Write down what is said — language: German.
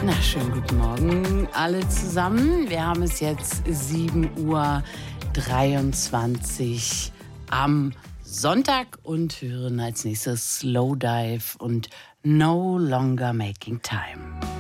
Na, schönen guten Morgen alle zusammen. Wir haben es jetzt 7:23 Uhr am Sonntag und hören als nächstes Slowdive und No Longer Making Time.